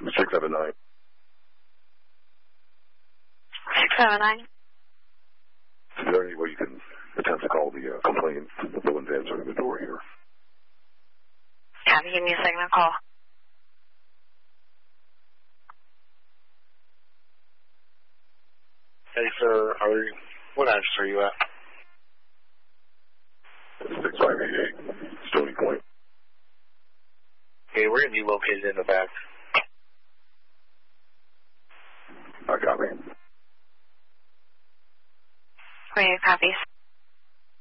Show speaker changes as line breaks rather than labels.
679.
679.
Is there any way you can attempt to call the complainant? No one's answering the door here.
Copy, give me a second, I'll call.
Hey, sir, what address are you at?
6588, Stony Point.
Okay, we're going to be located in the back.
I copy.
Wait, copies.